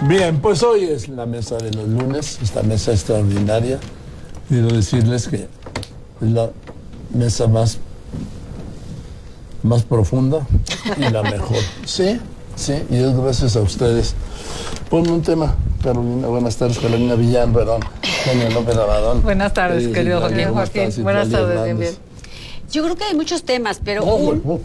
Bien, pues hoy es la mesa de los lunes, esta mesa extraordinaria. Quiero decirles que es la mesa más profunda y la mejor. Sí, y es gracias a ustedes. Ponme un tema, Carolina. Buenas tardes, Carolina Villán, perdón. López Rabadón. Buenas tardes, querido Joaquín. Buenas tardes, bien. Yo creo que hay muchos temas, pero un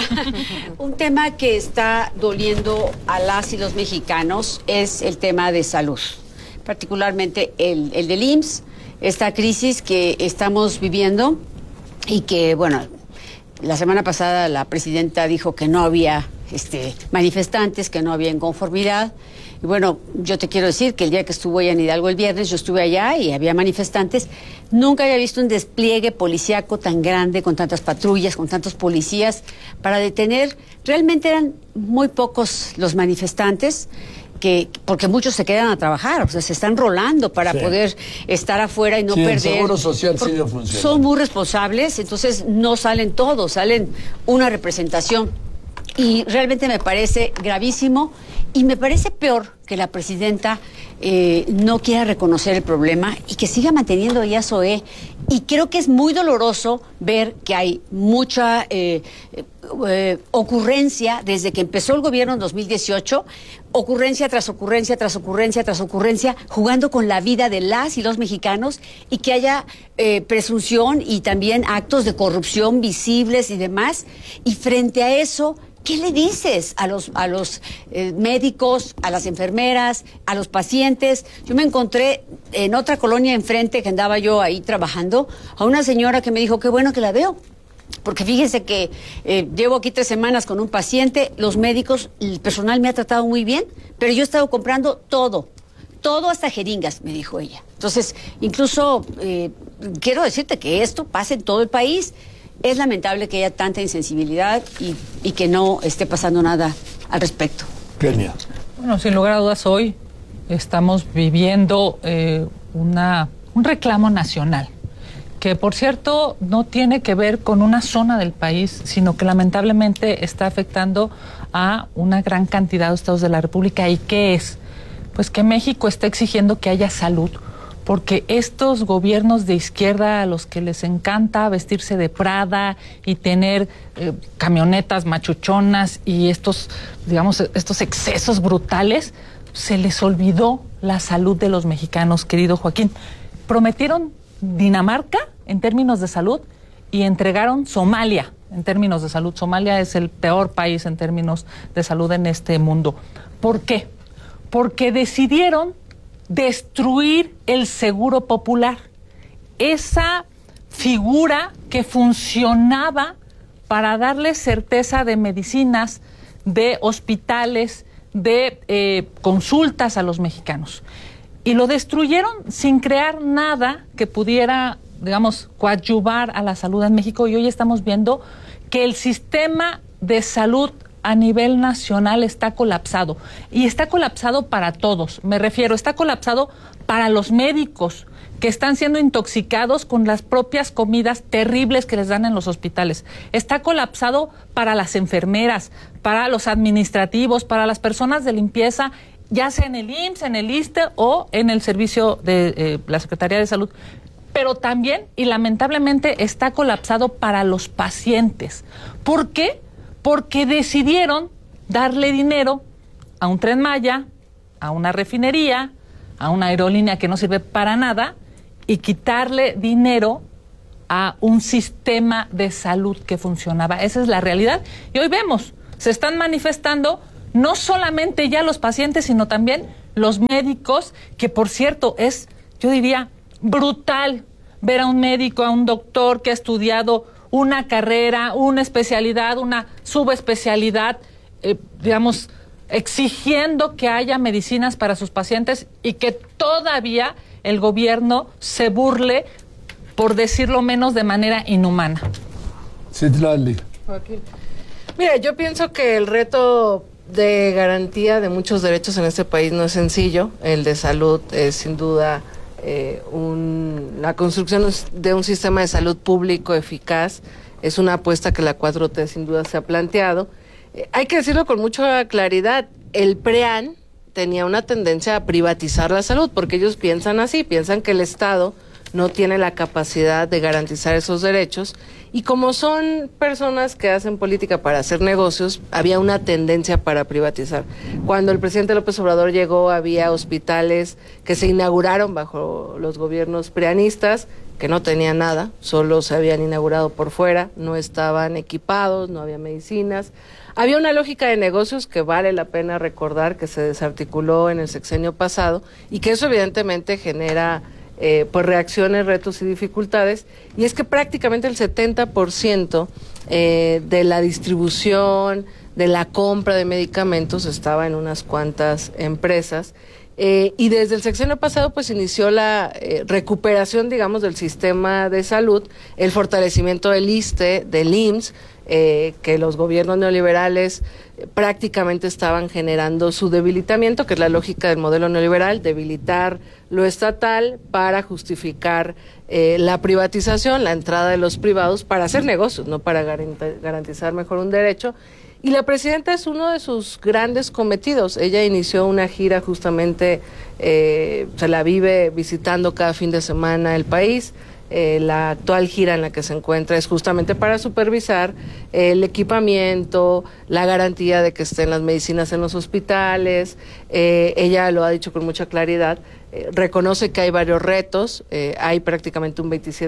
tema que está doliendo a las y los mexicanos es el tema de salud, particularmente el del IMSS, esta crisis que estamos viviendo y que, bueno, la semana pasada la presidenta dijo que no había manifestantes, que no había inconformidad. Y bueno, yo te quiero decir que el día que estuvo ella en Hidalgo el viernes, yo estuve allá y había manifestantes. Nunca había visto un despliegue policíaco tan grande, con tantas patrullas, con tantos policías, para detener. Realmente eran muy pocos los manifestantes, porque muchos se quedan a trabajar, o sea, se están rolando para poder estar afuera y no perder. El Seguro Social sigue funcionando. Son muy responsables, entonces no salen todos, salen una representación. Y realmente me parece gravísimo y me parece peor que la presidenta no quiera reconocer el problema y que siga manteniendo a SOE. Y creo que es muy doloroso ver que hay mucha ocurrencia desde que empezó el gobierno en 2018, ocurrencia tras ocurrencia, tras ocurrencia, tras ocurrencia, jugando con la vida de las y los mexicanos, y que haya presunción y también actos de corrupción visibles y demás. Y frente a eso, ¿qué le dices a los médicos, a las enfermeras, a los pacientes? Yo me encontré en otra colonia enfrente, que andaba yo ahí trabajando, a una señora que me dijo, qué bueno que la veo, porque fíjense que llevo aquí 3 semanas con un paciente, los médicos, el personal me ha tratado muy bien, pero yo he estado comprando todo hasta jeringas, me dijo ella. Entonces, incluso quiero decirte que esto pasa en todo el país. Es lamentable que haya tanta insensibilidad y que no esté pasando nada al respecto. Kenia. Bueno, sin lugar a dudas, hoy estamos viviendo un reclamo nacional, que por cierto no tiene que ver con una zona del país, sino que lamentablemente está afectando a una gran cantidad de estados de la República. ¿Y qué es? Pues que México está exigiendo que haya salud, porque estos gobiernos de izquierda a los que les encanta vestirse de Prada y tener camionetas machuchonas y estos excesos brutales, se les olvidó la salud de los mexicanos, querido Joaquín. Prometieron Dinamarca en términos de salud y entregaron Somalia en términos de salud. Somalia es el peor país en términos de salud en este mundo. ¿Por qué? Porque decidieron destruir el Seguro Popular, esa figura que funcionaba para darle certeza de medicinas, de hospitales, de consultas a los mexicanos. Y lo destruyeron sin crear nada que pudiera, digamos, coadyuvar a la salud en México. Y hoy estamos viendo que el sistema de salud a nivel nacional está colapsado, y está colapsado para todos. Me refiero, está colapsado para los médicos que están siendo intoxicados con las propias comidas terribles que les dan en los hospitales. Está colapsado para las enfermeras, para los administrativos, para las personas de limpieza, ya sea en el IMSS, en el ISSSTE o en el servicio de la Secretaría de Salud. Pero también, y lamentablemente, está colapsado para los pacientes. ¿Por qué? Porque decidieron darle dinero a un Tren Maya, a una refinería, a una aerolínea que no sirve para nada, y quitarle dinero a un sistema de salud que funcionaba. Esa es la realidad. Y hoy vemos, se están manifestando no solamente ya los pacientes, sino también los médicos, que por cierto es, yo diría, brutal ver a un médico, a un doctor que ha estudiado una carrera, una especialidad, una subespecialidad, digamos, exigiendo que haya medicinas para sus pacientes, y que todavía el gobierno se burle, por decirlo menos, de manera inhumana. Citlali. Mira, yo pienso que el reto de garantía de muchos derechos en este país no es sencillo. El de salud es sin duda la construcción de un sistema de salud público eficaz. Es una apuesta que la 4T sin duda se ha planteado. Hay que decirlo con mucha claridad, el PREAN tenía una tendencia a privatizar la salud, porque ellos piensan así, piensan que el Estado no tiene la capacidad de garantizar esos derechos, y como son personas que hacen política para hacer negocios, había una tendencia para privatizar. Cuando el presidente López Obrador llegó, había hospitales que se inauguraron bajo los gobiernos prianistas, que no tenían nada, solo se habían inaugurado por fuera, no estaban equipados, no había medicinas. Había una lógica de negocios que vale la pena recordar que se desarticuló en el sexenio pasado, y que eso evidentemente genera pues reacciones, retos y dificultades, y es que prácticamente el 70% de la distribución, de la compra de medicamentos estaba en unas cuantas empresas, y desde el sexenio pasado pues inició la recuperación, digamos, del sistema de salud, el fortalecimiento del ISSSTE, del IMSS, que los gobiernos neoliberales prácticamente estaban generando su debilitamiento, que es la lógica del modelo neoliberal, debilitar lo estatal para justificar la privatización, la entrada de los privados para hacer negocios, no para garantizar mejor un derecho. Y la presidenta es uno de sus grandes cometidos. Ella inició una gira justamente, se la vive visitando cada fin de semana el país. La actual gira en la que se encuentra es justamente para supervisar el equipamiento, la garantía de que estén las medicinas en los hospitales. Ella lo ha dicho con mucha claridad, reconoce que hay varios retos, hay prácticamente un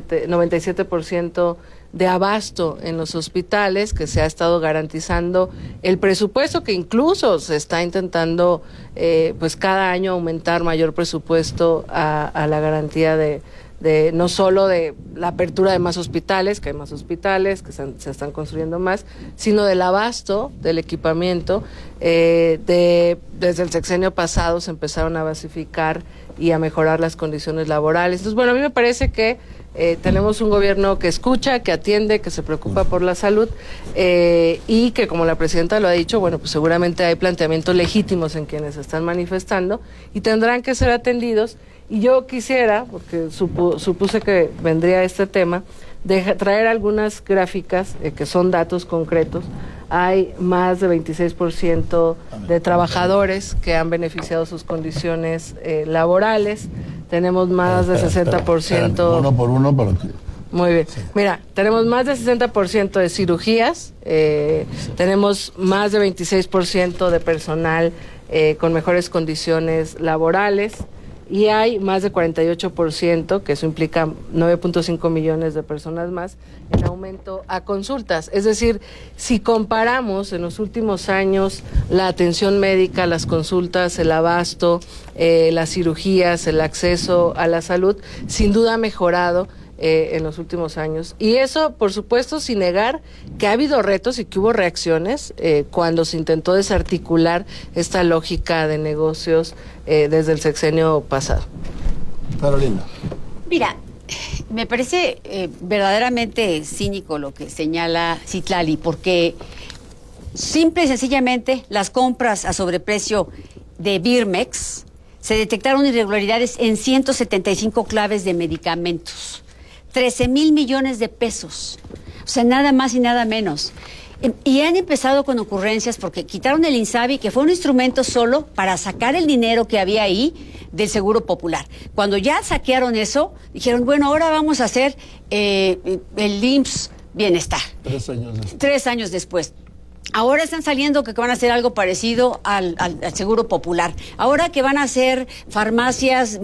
97% de abasto en los hospitales, que se ha estado garantizando el presupuesto, que incluso se está intentando pues cada año aumentar mayor presupuesto a la garantía de no solo de la apertura de más hospitales, que hay más hospitales, que se están construyendo más, sino del abasto, del equipamiento. Desde el sexenio pasado se empezaron a basificar y a mejorar las condiciones laborales. Entonces, bueno, a mí me parece que tenemos un gobierno que escucha, que atiende, que se preocupa por la salud, y que, como la presidenta lo ha dicho, bueno, pues seguramente hay planteamientos legítimos en quienes se están manifestando y tendrán que ser atendidos. Y yo quisiera, porque supuse que vendría este tema, traer algunas gráficas que son datos concretos. Hay más de 26% de trabajadores que han beneficiado sus condiciones laborales. Tenemos más de 60%... Uno por uno, para que... Muy bien. Sí. Mira, tenemos más de 60% de cirugías, tenemos más de 26% de personal con mejores condiciones laborales, y hay más de 48%, que eso implica 9.5 millones de personas más, en aumento a consultas. Es decir, si comparamos en los últimos años la atención médica, las consultas, el abasto, las cirugías, el acceso a la salud, sin duda ha mejorado en los últimos años. Y eso, por supuesto, sin negar que ha habido retos y que hubo reacciones cuando se intentó desarticular esta lógica de negocios desde el sexenio pasado. Carolina. Mira, me parece verdaderamente cínico lo que señala Citlali, porque simple y sencillamente las compras a sobreprecio de Birmex se detectaron irregularidades en 175 claves de medicamentos. 13,000 millones de pesos, o sea, nada más y nada menos. Y han empezado con ocurrencias porque quitaron el INSABI, que fue un instrumento solo para sacar el dinero que había ahí del Seguro Popular. Cuando ya saquearon eso, dijeron, bueno, ahora vamos a hacer el IMSS Bienestar. 3 años después. 3 años después. Ahora están saliendo que van a hacer algo parecido al Seguro Popular. Ahora que van a hacer farmacias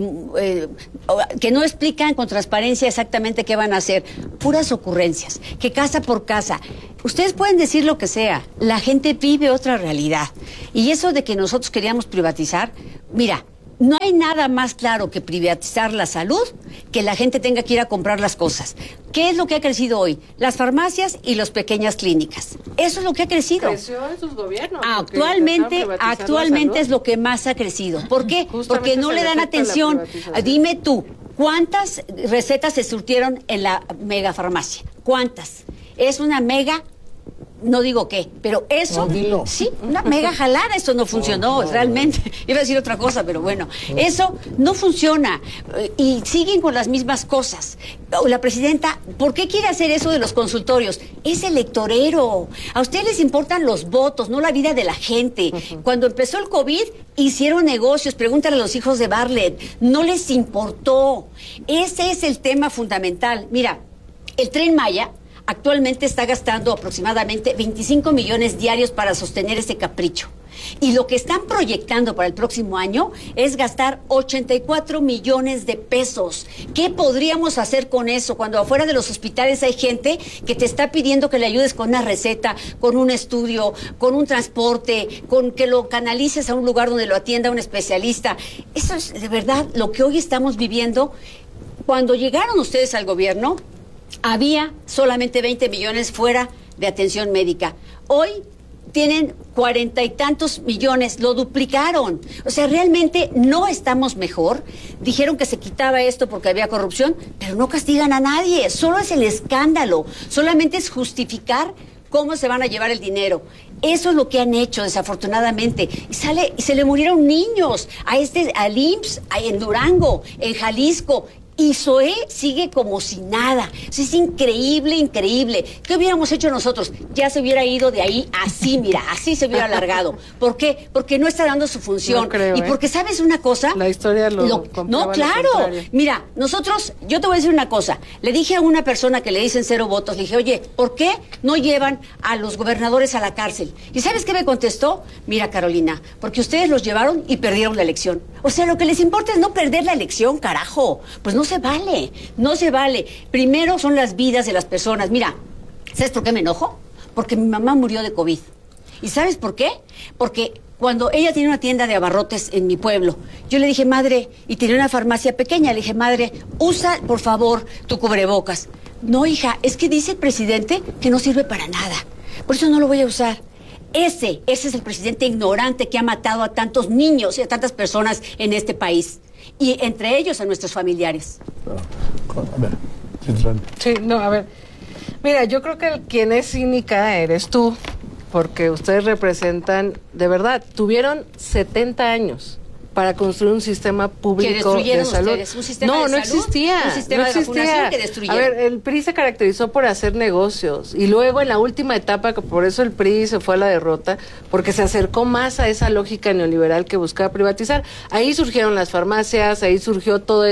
que no explican con transparencia exactamente qué van a hacer. Puras ocurrencias, que casa por casa. Ustedes pueden decir lo que sea, la gente vive otra realidad. Y eso de que nosotros queríamos privatizar, mira, no hay nada más claro que privatizar la salud, que la gente tenga que ir a comprar las cosas. ¿Qué es lo que ha crecido hoy? Las farmacias y las pequeñas clínicas. Eso es lo que ha crecido. Creció en sus gobiernos. Actualmente es lo que más ha crecido. ¿Por qué? Porque no le dan atención. Dime tú, ¿cuántas recetas se surtieron en la megafarmacia? ¿Cuántas? Es una mega no digo qué, pero eso, No, dilo. sí, una mega jalada, eso no funcionó, realmente. Iba a decir otra cosa, pero bueno, eso no funciona. Y siguen con las mismas cosas. La presidenta, ¿por qué quiere hacer eso de los consultorios? Es electorero. A ustedes les importan los votos, no la vida de la gente. Cuando empezó el COVID, hicieron negocios, pregúntale a los hijos de Bartlett, no les importó. Ese es el tema fundamental. Mira, el Tren Maya actualmente está gastando aproximadamente 25 millones diarios para sostener ese capricho. Y lo que están proyectando para el próximo año es gastar 84 millones de pesos. ¿Qué podríamos hacer con eso cuando afuera de los hospitales hay gente que te está pidiendo que le ayudes con una receta, con un estudio, con un transporte, con que lo canalices a un lugar donde lo atienda un especialista? Eso es de verdad lo que hoy estamos viviendo. Cuando llegaron ustedes al gobierno, había solamente 20 millones fuera de atención médica. Hoy tienen 40 y tantos millones, lo duplicaron. O sea, realmente no estamos mejor. Dijeron que se quitaba esto porque había corrupción, pero no castigan a nadie. Solo es el escándalo. Solamente es justificar cómo se van a llevar el dinero. Eso es lo que han hecho, desafortunadamente. Y se le murieron niños al IMSS, en Durango, en Jalisco. Y Zoé sigue como si nada. Eso es increíble, increíble. ¿Qué hubiéramos hecho nosotros? Ya se hubiera ido de ahí así, mira, así se hubiera alargado. ¿Por qué? Porque no está dando su función. No creo, y porque, ¿sabes una cosa? La historia No, claro. Mira, nosotros, yo te voy a decir una cosa. Le dije a una persona que le dicen 0 votos, le dije, oye, ¿por qué no llevan a los gobernadores a la cárcel? ¿Y sabes qué me contestó? Mira, Carolina, porque ustedes los llevaron y perdieron la elección. O sea, lo que les importa es no perder la elección, carajo. Pues no se vale, no se vale. Primero son las vidas de las personas. Mira, ¿sabes por qué me enojo? Porque mi mamá murió de COVID. ¿Y sabes por qué? Porque cuando ella tenía una tienda de abarrotes en mi pueblo, yo le dije, madre, y tenía una farmacia pequeña, le dije, madre, usa, por favor, tu cubrebocas. No, hija, es que dice el presidente que no sirve para nada. Por eso no lo voy a usar. Ese es el presidente ignorante que ha matado a tantos niños y a tantas personas en este país. Y entre ellos a nuestros familiares. A ver, Citlali. Sí, no, a ver. Mira, yo creo que quien es cínica eres tú, porque ustedes representan, de verdad, tuvieron 70 años para construir un sistema público de salud. Ustedes, un sistema de no salud, existía. Un sistema de vacunación que destruyeron. A ver, el PRI se caracterizó por hacer negocios y luego en la última etapa, que por eso el PRI se fue a la derrota, porque se acercó más a esa lógica neoliberal que buscaba privatizar. Ahí surgieron las farmacias, ahí surgió toda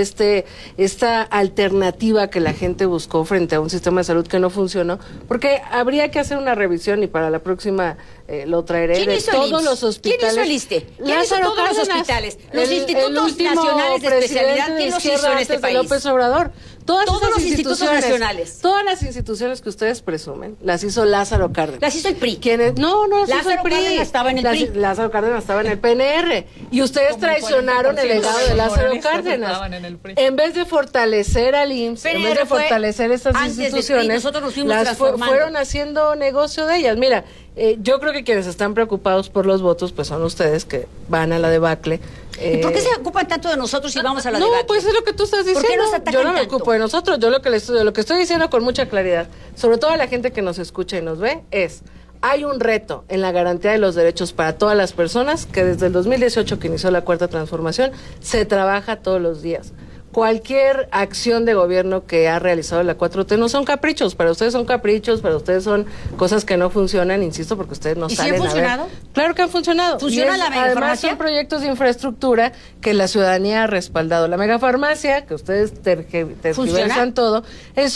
esta alternativa que la gente buscó frente a un sistema de salud que no funcionó, porque habría que hacer una revisión y para la próxima lo traeré. ¿Quién de hizo el todos IMSS? los hospitales. ¿Quién hizo el ISSSTE? ¿Quién hizo Lázaro todos los Cárdenas, hospitales? Los institutos último nacionales de especialidad, presidente ¿quién los de hizo en izquierda este antes de país? López Obrador. Todos los institutos nacionales. Todas las instituciones que ustedes presumen, las hizo Lázaro Cárdenas. Las hizo el PRI. No las hizo el Lázaro PRI. Cárdenas estaba en el PRI. Lázaro Cárdenas estaba en el PNR. Y ustedes Como el traicionaron el 40% legado de de los Lázaro morenistas Cárdenas. estaban en el PRI. En vez de fortalecer al IMSS, en vez de fue fortalecer estas antes del PRI, instituciones, nosotros nos fuimos las transformando. fueron haciendo negocio de ellas. Mira, yo creo que quienes están preocupados por los votos, pues son ustedes que van a la debacle. ¿Y por qué se ocupan tanto de nosotros si vamos a la debacle? No, pues es lo que tú estás diciendo. ¿Por qué nos atacan yo no me tanto? ocupo de nosotros. Yo lo que estoy diciendo con mucha claridad, sobre todo a la gente que nos escucha y nos ve, es: hay un reto en la garantía de los derechos para todas las personas que desde el 2018 que inició la Cuarta Transformación se trabaja todos los días. Cualquier acción de gobierno que ha realizado la 4T no son caprichos, para ustedes son caprichos, para ustedes son cosas que no funcionan, insisto, porque ustedes no ¿Y si salen han funcionado? a ver. Claro que han funcionado. ¿Funciona Y la además megafarmacia? son proyectos de infraestructura que la ciudadanía ha respaldado. La megafarmacia, que ustedes tergiversan todo, es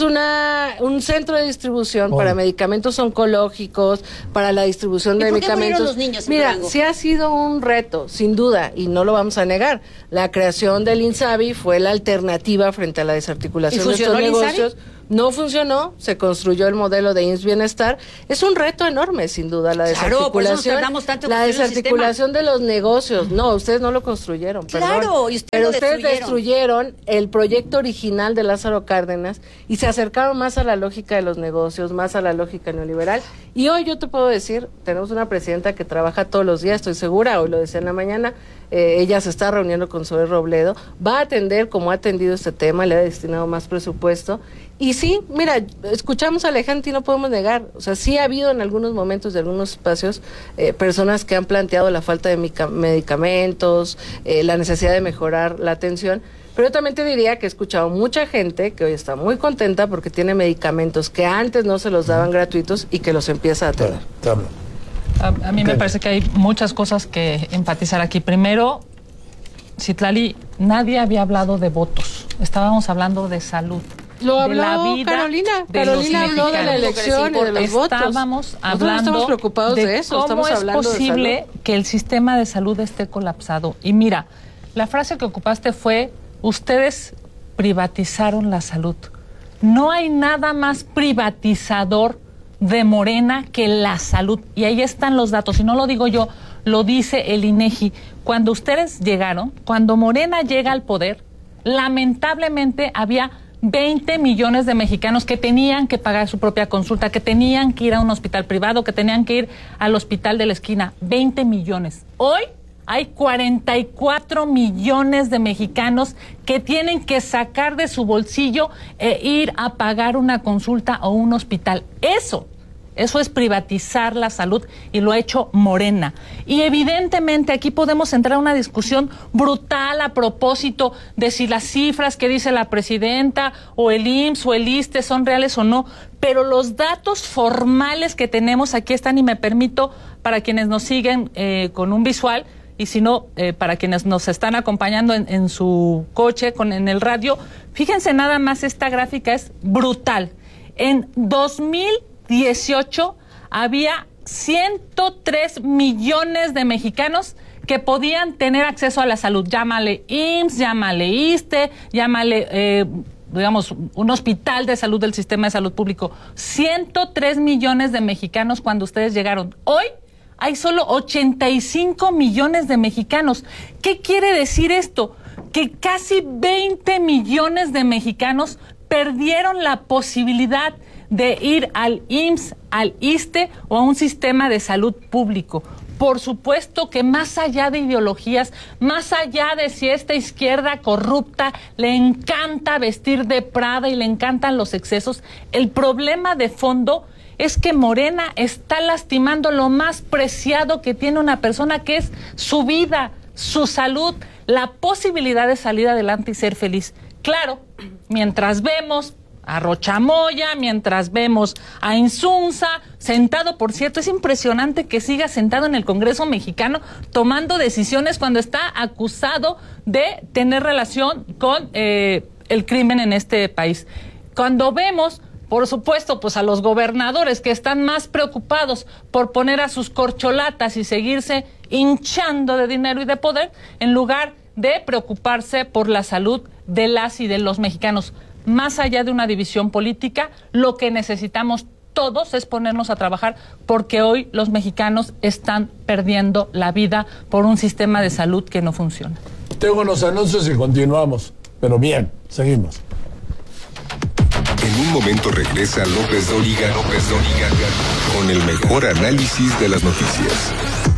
un centro de distribución para medicamentos oncológicos, para la distribución de ¿Y por qué medicamentos. murieron los niños en Mira, Durango? sí ha sido un reto, sin duda, y no lo vamos a negar. La creación del INSABI fue la alternativa frente a la desarticulación ¿Y de estos funcionó el negocios. No funcionó, se construyó el modelo de IMSS Bienestar. Es un reto enorme, sin duda, la Claro, por eso nos desarticulación. tardamos tanto en La construir el desarticulación de los negocios. No, ustedes no lo construyeron, Claro, perdón. y ustedes Pero lo ustedes destruyeron. destruyeron el proyecto original de Lázaro Cárdenas y se acercaron más a la lógica de los negocios, más a la lógica neoliberal. Y hoy yo te puedo decir, tenemos una presidenta que trabaja todos los días, estoy segura, hoy lo decía en la mañana, ella se está reuniendo con Zoe Robledo, va a atender como ha atendido este tema, le ha destinado más presupuesto. Y sí, mira, escuchamos a Alejandro y no podemos negar, o sea, sí ha habido en algunos momentos de algunos espacios personas que han planteado la falta de medicamentos, la necesidad de mejorar la atención, pero yo también te diría que he escuchado mucha gente que hoy está muy contenta porque tiene medicamentos que antes no se los daban gratuitos y que los empieza a tener. A mí me parece que hay muchas cosas que enfatizar aquí. Primero, Citlali, nadie había hablado de votos, estábamos hablando de salud. Lo habló Carolina habló de la elección y de los votos. Estábamos hablando estamos preocupados de eso. ¿Cómo es posible que el sistema de salud esté colapsado? Y mira, la frase que ocupaste fue, ustedes privatizaron la salud. No hay nada más privatizador de Morena que la salud. Y ahí están los datos. Y no lo digo yo, lo dice el INEGI. Cuando ustedes llegaron, cuando Morena llega al poder, lamentablemente había 20 millones de mexicanos que tenían que pagar su propia consulta, que tenían que ir a un hospital privado, que tenían que ir al hospital de la esquina. 20 millones. Hoy hay 44 millones de mexicanos que tienen que sacar de su bolsillo e ir a pagar una consulta o un hospital. Eso es privatizar la salud y lo ha hecho Morena. Y evidentemente aquí podemos entrar a una discusión brutal a propósito de si las cifras que dice la presidenta o el IMSS o el ISSSTE son reales o no, pero los datos formales que tenemos aquí están, y me permito, para quienes nos siguen con un visual, y si no, para quienes nos están acompañando en su coche, en el radio, fíjense nada más, esta gráfica es brutal. En 2018 había 103 millones de mexicanos que podían tener acceso a la salud. Llámale IMSS, llámale ISSSTE, llámale, digamos, un hospital de salud del sistema de salud público. 103 millones de mexicanos cuando ustedes llegaron. Hoy hay solo 85 millones de mexicanos. ¿Qué quiere decir esto? Que casi 20 millones de mexicanos perdieron la posibilidad de ir al IMSS, al ISSSTE o a un sistema de salud público. Por supuesto que más allá de ideologías, más allá de si esta izquierda corrupta le encanta vestir de Prada y le encantan los excesos, el problema de fondo es que Morena está lastimando lo más preciado que tiene una persona, que es su vida, su salud, la posibilidad de salir adelante y ser feliz. Claro, mientras vemos a Rochamoya, mientras vemos a Insunza sentado, por cierto, es impresionante que siga sentado en el Congreso mexicano tomando decisiones cuando está acusado de tener relación con el crimen en este país. Cuando vemos, por supuesto, pues a los gobernadores que están más preocupados por poner a sus corcholatas y seguirse hinchando de dinero y de poder, en lugar de preocuparse por la salud de las y de los mexicanos. Más allá de una división política, lo que necesitamos todos es ponernos a trabajar, porque hoy los mexicanos están perdiendo la vida por un sistema de salud que no funciona. Tengo unos anuncios y continuamos, pero bien, seguimos. En un momento regresa López Dóriga con el mejor análisis de las noticias.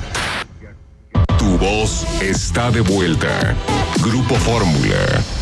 Tu voz está de vuelta. Grupo Fórmula.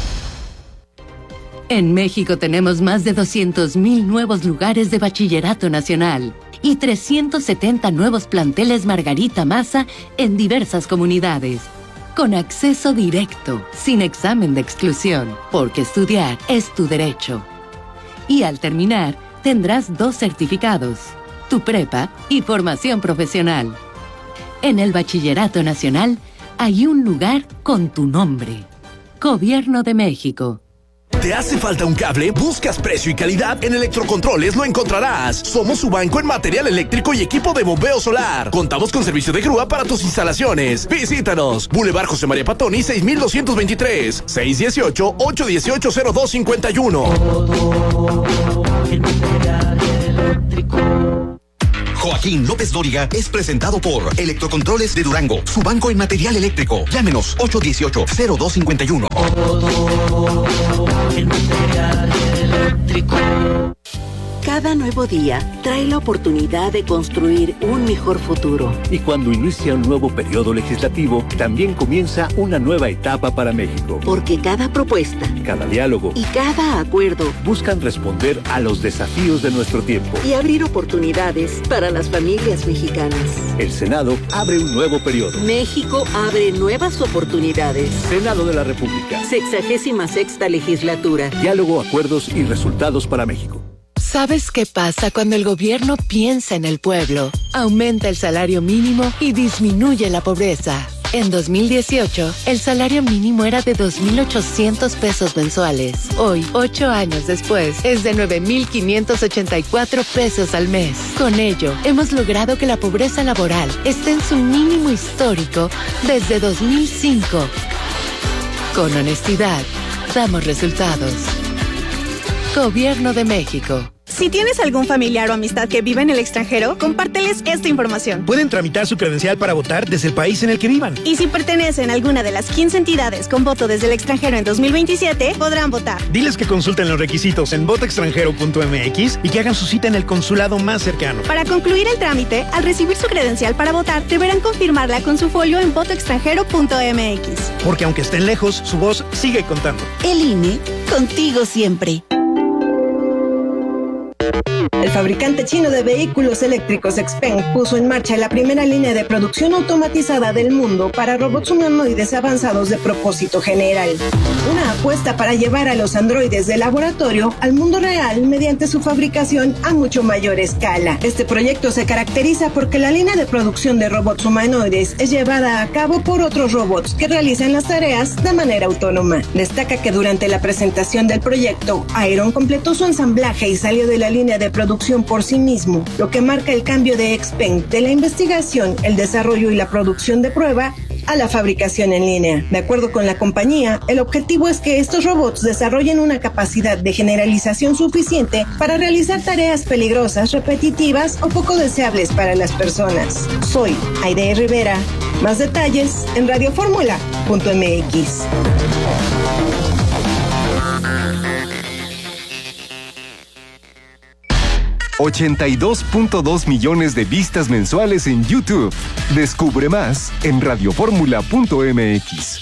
En México tenemos más de 200,000 nuevos lugares de bachillerato nacional y 370 nuevos planteles Margarita Maza en diversas comunidades. Con acceso directo, sin examen de exclusión, porque estudiar es tu derecho. Y al terminar, tendrás 2 certificados, tu prepa y formación profesional. En el Bachillerato Nacional hay un lugar con tu nombre. Gobierno de México. ¿Te hace falta un cable? ¿Buscas precio y calidad? En Electrocontroles lo encontrarás. Somos su banco en material eléctrico y equipo de bombeo solar. Contamos con servicio de grúa para tus instalaciones. Visítanos. Boulevard José María Patoni, 6223. 618-818-0251. Joaquín López Dóriga es presentado por Electrocontroles de Durango, su banco en material eléctrico. Llámenos 818-0251. Cada nuevo día trae la oportunidad de construir un mejor futuro. Y cuando inicia un nuevo periodo legislativo, también comienza una nueva etapa para México. Porque cada propuesta, cada diálogo y cada acuerdo buscan responder a los desafíos de nuestro tiempo y abrir oportunidades para las familias mexicanas. El Senado abre un nuevo periodo. México abre nuevas oportunidades. Senado de la República. 66ª legislatura. Diálogo, acuerdos y resultados para México. ¿Sabes qué pasa cuando el gobierno piensa en el pueblo? Aumenta el salario mínimo y disminuye la pobreza. En 2018, el salario mínimo era de 2,800 pesos mensuales. Hoy, 8 años después, es de 9,584 pesos al mes. Con ello, hemos logrado que la pobreza laboral esté en su mínimo histórico desde 2005. Con honestidad, damos resultados. Gobierno de México. Si tienes algún familiar o amistad que vive en el extranjero, compárteles esta información. Pueden tramitar su credencial para votar desde el país en el que vivan. Y si pertenecen a alguna de las 15 entidades con voto desde el extranjero en 2027, podrán votar. Diles que consulten los requisitos en votoextranjero.mx y que hagan su cita en el consulado más cercano. Para concluir el trámite, al recibir su credencial para votar, deberán confirmarla con su folio en votoextranjero.mx. Porque aunque estén lejos, su voz sigue contando. El INE, contigo siempre. El fabricante chino de vehículos eléctricos XPeng puso en marcha la primera línea de producción automatizada del mundo para robots humanoides avanzados de propósito general. Una apuesta para llevar a los androides de laboratorio al mundo real mediante su fabricación a mucho mayor escala. Este proyecto se caracteriza porque la línea de producción de robots humanoides es llevada a cabo por otros robots que realizan las tareas de manera autónoma. Destaca que durante la presentación del proyecto, Iron completó su ensamblaje y salió de la línea de producción por sí mismo, lo que marca el cambio de XPeng de la investigación, el desarrollo y la producción de prueba a la fabricación en línea. De acuerdo con la compañía, el objetivo es que estos robots desarrollen una capacidad de generalización suficiente para realizar tareas peligrosas, repetitivas o poco deseables para las personas. Soy Aide Rivera. Más detalles en radioformula.mx. 82.2 millones de vistas mensuales en YouTube. Descubre más en radioformula.mx.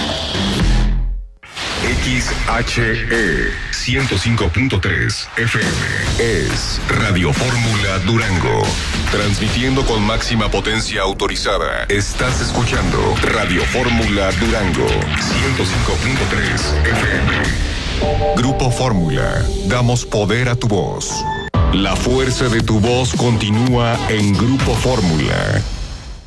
XHE 105.3 FM es Radio Fórmula Durango. Transmitiendo con máxima potencia autorizada. Estás escuchando Radio Fórmula Durango 105.3 FM. Grupo Fórmula. Damos poder a tu voz. La fuerza de tu voz continúa en Grupo Fórmula.